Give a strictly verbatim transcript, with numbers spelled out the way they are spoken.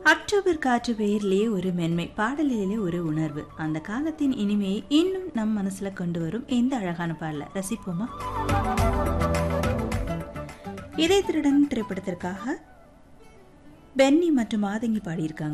October காற்று பெயரிலேயே ஒரு மென்மை, பாடலிலே ஒரு உணர்வு, அந்த காலத்தின் இனிமையை இன்னும் நம் மனசுல கொண்டு வரும் எந்த அழகான பாடல ரசிப்போமா? இதய திருடன் திரைப்படத்திற்காக பென்னி மற்றும் ஆதங்கி பாடியிருக்காங்க.